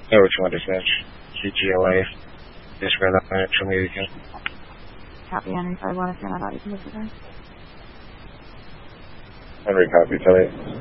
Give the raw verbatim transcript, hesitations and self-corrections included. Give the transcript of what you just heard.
Air two one dispatch. C G L A. Disregard that line. Show me you can. Copy, Henry five one. If you're not out, you can disregard. Henry, copy. Tell you.